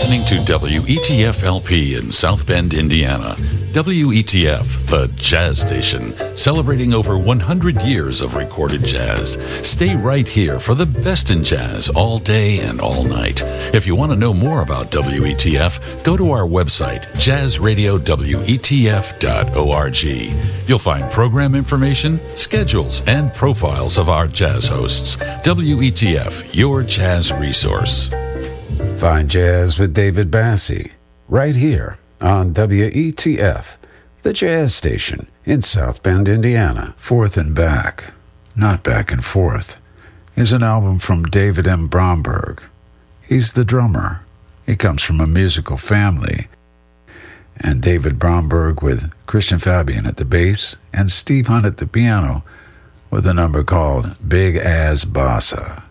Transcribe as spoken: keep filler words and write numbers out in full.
listening to W E T F L P in South Bend, Indiana. W E T F, the jazz station, celebrating over one hundred years of recorded jazz. Stay right here for the best in jazz all day and all night. If you want to know more about W E T F, go to our website, jazz radio w e t f dot org. You'll find program information, schedules, and profiles of our jazz hosts. W E T F, your jazz resource. Find Jazz with David Bassie, right here on W E T F, the jazz station in South Bend, Indiana. Forth and Back, not Back and Forth, is an album from David M. Bromberg. He's the drummer. He comes from a musical family. And David Bromberg with Christian Fabian at the bass and Steve Hunt at the piano with a number called Big As Bossa.